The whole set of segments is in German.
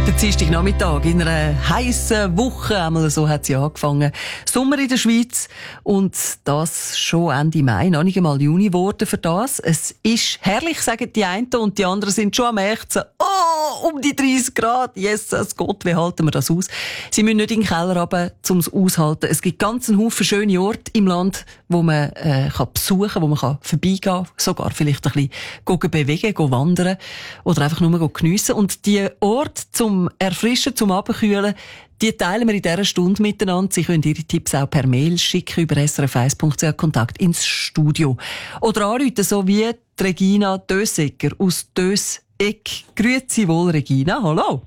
Der Dienstagnachmittag in einer heissen Woche, einmal so hat sie angefangen. Sommer in der Schweiz und das schon Ende Mai, noch nicht einmal Juni geworden für das. Es ist herrlich, sagen die einen und die anderen sind schon am Ächzen. Oh, um die 30 Grad, Jesus Gott, wie halten wir das aus? Sie müssen nicht in den Keller runter, um es auszuhalten. Es gibt ganz einen Haufen schöne Orte im Land, wo man kann besuchen, wo man kann vorbeigehen, sogar vielleicht ein bisschen bewegen, wandern oder einfach nur geniessen. Und die Orte zum Erfrischen, zum Abkühlen, die teilen wir in dieser Stunde miteinander. Sie können Ihre Tipps auch per Mail schicken über srf1.ch Kontakt ins Studio. Oder anrufen, so wie die Regina Dösegger aus Döseck. Grüezi wohl, Regina. Hallo.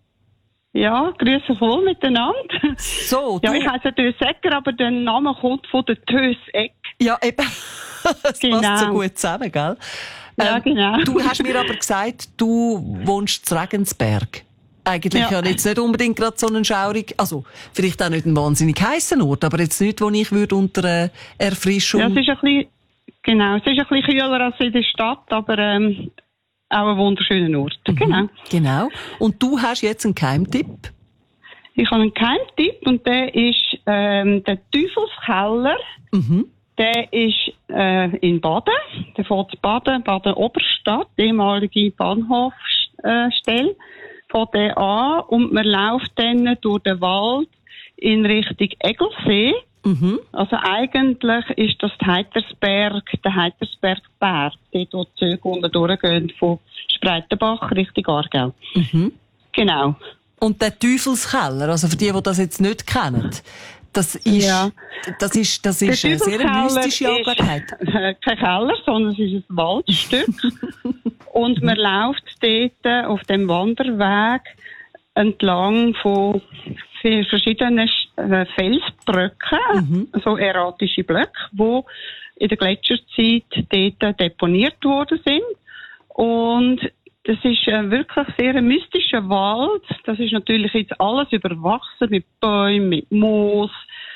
Ja, grüße wohl miteinander. So, ja, ich heisse Dösegger, aber der Name kommt von der Döseck. Ja, eben. Das genau. passt so gut zusammen, gell? Ja, genau. Du hast mir aber gesagt, du wohnst in Regensberg. Eigentlich ja jetzt nicht unbedingt gerade so einen schaurig, also vielleicht auch nicht ein wahnsinnig heissen Ort, aber jetzt nicht, wo ich würde unter Erfrischung... Ja, es ist ein bisschen, genau, es ist ein bisschen kühler als in der Stadt, aber auch ein wunderschöner Ort. Mhm, genau. Und du hast jetzt einen Geheimtipp? Ich habe einen Geheimtipp und der ist der Teufelskeller. Mhm. Der ist in Baden. Der fährt Baden Oberstadt, ehemalige Bahnhofstelle. Fährt der an und man läuft dann durch den Wald in Richtung Egelsee. Mhm. Also eigentlich ist das der Heitersbergberg, dort wo die Züge unten durchgehen von Spreitenbach Richtung Aargau. Mhm. Genau. Und der Teufelskeller, also für die das jetzt nicht kennen, das ist eine sehr mystische Angelegenheit. Kein Keller, sondern es ist ein Waldstück. Und man läuft dort auf dem Wanderweg entlang von verschiedenen Felsbrücken, so erratische Blöcke, die in der Gletscherzeit dort deponiert worden sind. Und das ist wirklich sehr ein mystischer Wald. Das ist natürlich jetzt alles überwachsen mit Bäumen, mit Moos.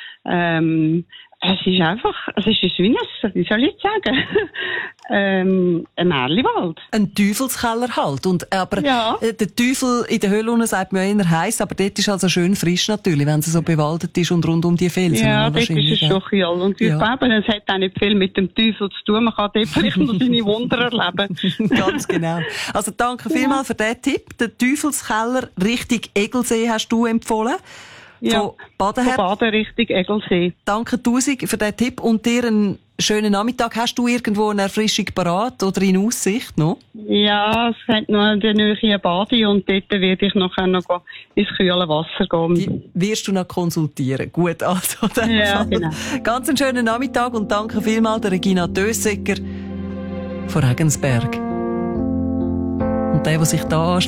Es ist wie soll ich sagen, ein Märchenwald. Ein Teufelskeller halt. Aber der Teufel in der Höhle sagt man ja eher heiß, aber dort ist also schön frisch natürlich, wenn es so bewaldet ist und rund um die Felsen. Ja, dort ist es schon kühl. Und ich glaube, es hat auch nicht viel mit dem Teufel zu tun. Man kann dort vielleicht noch seine Wunder erleben. Ganz genau. Also danke vielmals für diesen Tipp. Der Teufelskeller Richtung Egelsee hast du empfohlen. Ja, von Baden Richtung Egelsee. Danke tausend für diesen Tipp und dir einen schönen Nachmittag. Hast du irgendwo eine Erfrischung parat oder in Aussicht noch? Ja, es hat noch in der Nähe ein Badi und dort werde ich nachher noch ins kühle Wasser gehen. Die wirst du noch konsultieren. Gut, also. Ja, genau. Ganz einen schönen Nachmittag und danke vielmals der Regina Dösegger von Regensberg. Und der sich da